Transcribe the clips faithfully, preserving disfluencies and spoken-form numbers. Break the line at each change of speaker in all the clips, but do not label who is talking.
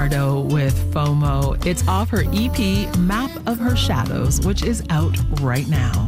With FOMO. It's off her E P, Map of Her Shadows, which is out right now.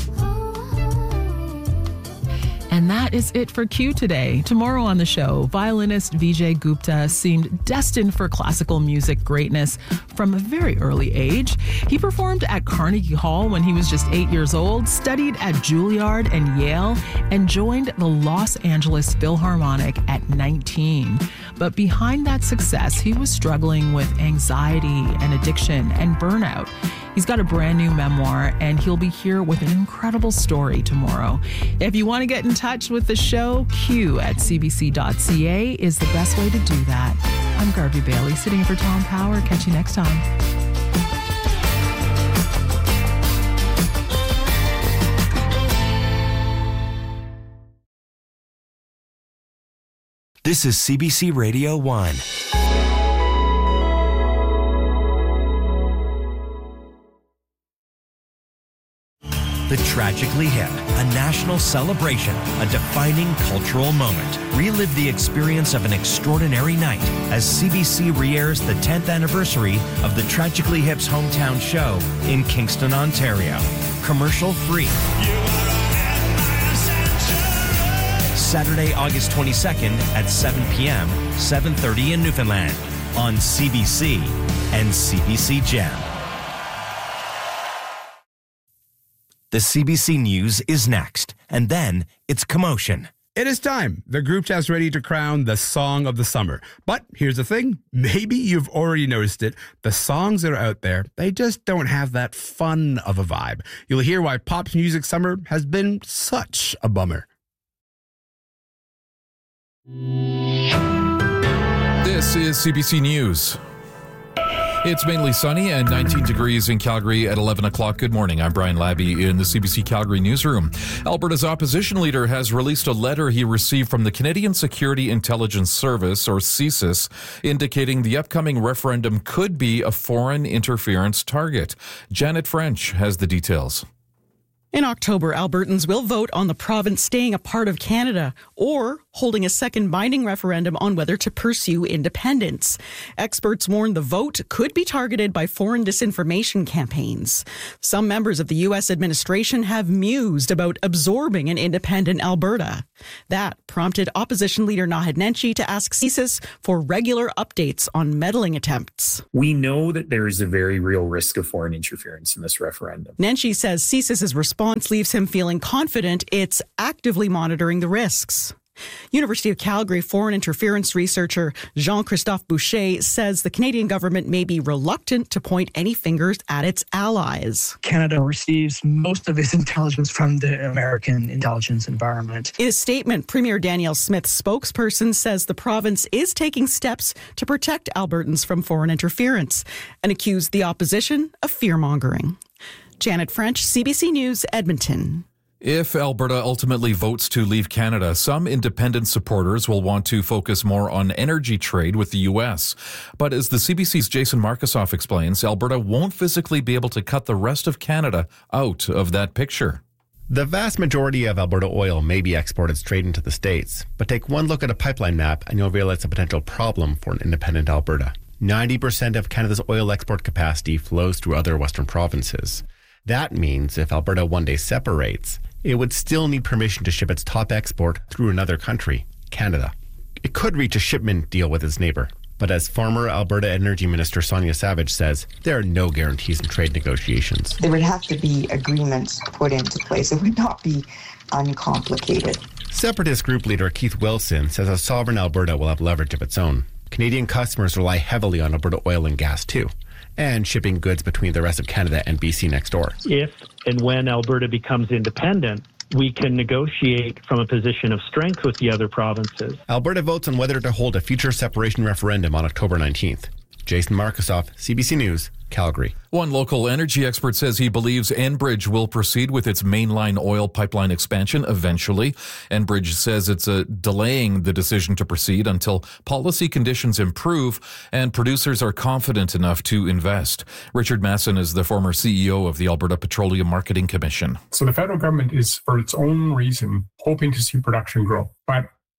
And that is it for Q today. Tomorrow on the show, violinist Vijay Gupta seemed destined for classical music greatness from a very early age. He performed at Carnegie Hall when he was just eight years old, studied at Juilliard and Yale, and joined the Los Angeles Philharmonic at nineteen. But behind that success, he was struggling with anxiety and addiction and burnout. He's got a brand new memoir, and he'll be here with an incredible story tomorrow. If you want to get in touch with the show, Q at c b c dot c a is the best way to do that. I'm Garvey Bailey, sitting in for Tom Power. Catch you next time.
This is C B C Radio one. The Tragically Hip, a national celebration, a defining cultural moment. Relive the experience of an extraordinary night as C B C re-airs the tenth anniversary of the Tragically Hip's hometown show in Kingston, Ontario. Commercial free. Saturday, August twenty-second at seven p.m., seven thirty in Newfoundland on C B C and C B C Gem. The C B C News is next, and then it's commotion.
It is time. The group chat's ready to crown the song of the summer. But here's the thing. Maybe you've already noticed it. The songs that are out there, they just don't have that fun of a vibe. You'll hear why pop music summer has been such a bummer.
This is C B C News. It's mainly sunny and nineteen degrees in Calgary at eleven o'clock. Good morning. I'm Brian Labby in the C B C Calgary newsroom. Alberta's opposition leader has released a letter he received from the Canadian Security Intelligence Service, or C S I S, indicating the upcoming referendum could be a foreign interference target. Janet French has the details.
In October, Albertans will vote on the province staying a part of Canada or holding a second binding referendum on whether to pursue independence. Experts warn the vote could be targeted by foreign disinformation campaigns. Some members of the U S administration have mused about absorbing an independent Alberta. That prompted opposition leader Naheed Nenshi to ask C S I S for regular updates on meddling attempts.
We know that there is a very real risk of foreign interference in this referendum.
Nenshi says C S I S's response leaves him feeling confident it's actively monitoring the risks. University of Calgary foreign interference researcher Jean-Christophe Boucher says the Canadian government may be reluctant to point any fingers at its allies.
Canada receives most of its intelligence from the American intelligence environment.
In a statement, Premier Danielle Smith's spokesperson says the province is taking steps to protect Albertans from foreign interference and accused the opposition of fear-mongering. Janet French, C B C News, Edmonton.
If Alberta ultimately votes to leave Canada, some independent supporters will want to focus more on energy trade with the U S. But as the C B C's Jason Markusoff explains, Alberta won't physically be able to cut the rest of Canada out of that picture.
The vast majority of Alberta oil may be exported straight into the States, but take one look at a pipeline map and you'll realize a potential problem for an independent Alberta. ninety percent of Canada's oil export capacity flows through other Western provinces. That means if Alberta one day separates, it would still need permission to ship its top export through another country, Canada. It could reach a shipment deal with its neighbor, but as former Alberta Energy Minister Sonia Savage says, there are no guarantees in trade negotiations.
There would have to be agreements put into place. It would not be uncomplicated.
Separatist group leader Keith Wilson says a sovereign Alberta will have leverage of its own. Canadian customers rely heavily on Alberta oil and gas too, and shipping goods between the rest of Canada and B C next door.
If and when Alberta becomes independent, we can negotiate from a position of strength with the other provinces.
Alberta votes on whether to hold a future separation referendum on October nineteenth. Jason Markusoff, C B C News, Calgary.
One local energy expert says he believes Enbridge will proceed with its mainline oil pipeline expansion eventually. Enbridge says it's uh, delaying the decision to proceed until policy conditions improve and producers are confident enough to invest. Richard Masson is the former C E O of the Alberta Petroleum Marketing Commission.
So the federal government is, for its own reason, hoping to see production grow. But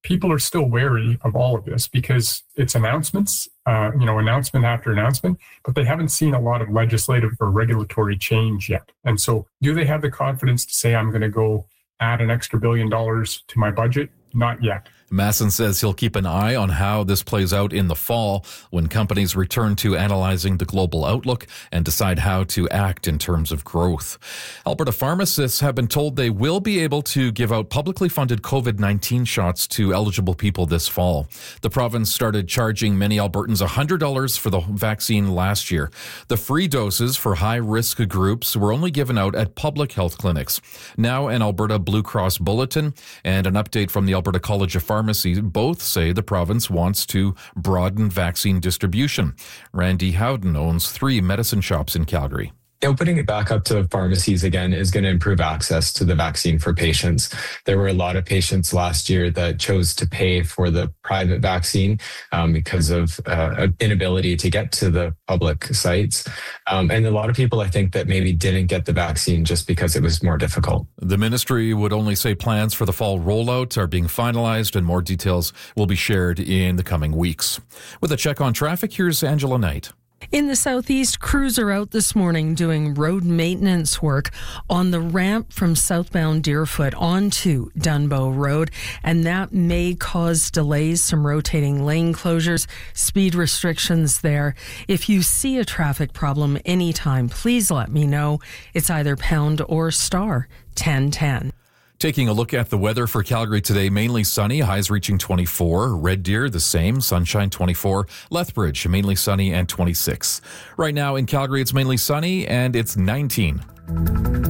people are still wary of all of this because it's announcements, uh, you know, announcement after announcement, but they haven't seen a lot of legislative or regulatory change yet. And so do they have the confidence to say, I'm going to go add an extra billion dollars to my budget? Not yet.
Masson says he'll keep an eye on how this plays out in the fall when companies return to analyzing the global outlook and decide how to act in terms of growth. Alberta pharmacists have been told they will be able to give out publicly funded COVID nineteen shots to eligible people this fall. The province started charging many Albertans one hundred dollars for the vaccine last year. The free doses for high-risk groups were only given out at public health clinics. Now, an Alberta Blue Cross bulletin and an update from the Alberta College of Pharmacy both say the province wants to broaden vaccine distribution. Randy Howden owns three medicine shops in Calgary.
Opening it back up to pharmacies again is going to improve access to the vaccine for patients. There were a lot of patients last year that chose to pay for the private vaccine um, because of uh, inability to get to the public sites. Um, and a lot of people, I think, that maybe didn't get the vaccine just because it was more difficult.
The ministry would only say plans for the fall rollout are being finalized and more details will be shared in the coming weeks. With a check on traffic, here's Angela Knight.
In the southeast, crews are out this morning doing road maintenance work on the ramp from southbound Deerfoot onto Dunbow Road, and that may cause delays, some rotating lane closures, speed restrictions there. If you see a traffic problem anytime, please let me know. It's either pound or star ten ten.
Taking a look at the weather for Calgary today, mainly sunny, highs reaching twenty-four. Red Deer, the same, sunshine twenty-four. Lethbridge, mainly sunny and twenty-six. Right now in Calgary, it's mainly sunny and it's nineteen.